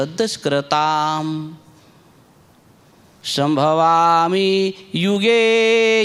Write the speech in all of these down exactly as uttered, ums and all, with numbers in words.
Tadaskratam Sambhavami Yuge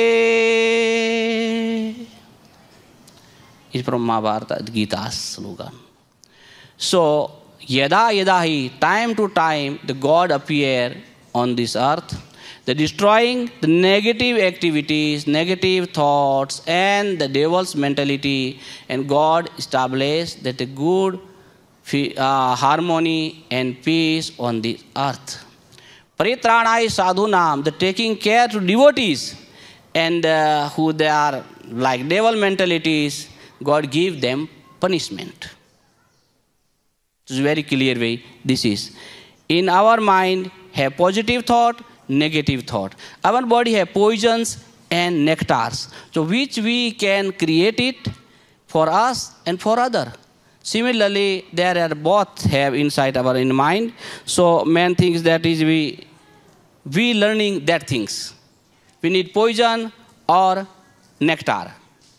Yuge. Is from Mahabharata, Gita's slogan. So, yada yada hi, time to time, the God appear on this earth, the destroying the negative activities, negative thoughts, and the devil's mentality, and God established that a good uh, harmony and peace on this earth. Paritranai sadhunam, the taking care to devotees, and uh, who they are like devil mentalities, God give them punishment. It's a very clear way this is. In our mind, have positive thought, negative thought. Our body have poisons and nectars. So which we can create it for us and for other. Similarly, there are both have inside our in mind. So man thinks that is we, we learning that things. We need poison or nectar.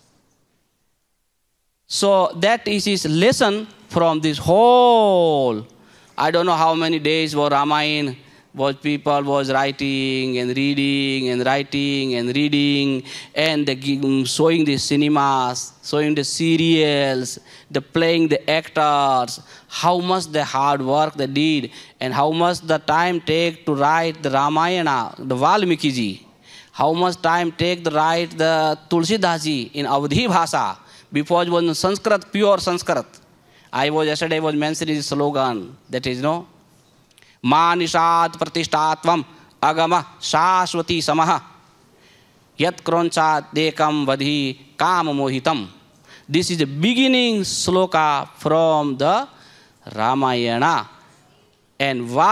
So that is his lesson from this whole, I don't know how many days was Ramayana, was people was writing and reading and writing and reading and the, showing the cinemas, showing the serials, the playing the actors, how much the hard work they did and how much the time take to write the Ramayana, the Valmiki ji, how much time take to write the Tulsidas ji in Avadhi Bhasha. Before it was Sanskrit, pure Sanskrit. I was yesterday was mentioning the slogan that is no Ma Nishad Pratishtatvam Agama Shashwati Samaha Yat Kroncha Dekam Vadhi Kam Mohitam. This is the beginning sloka from the Ramayana. And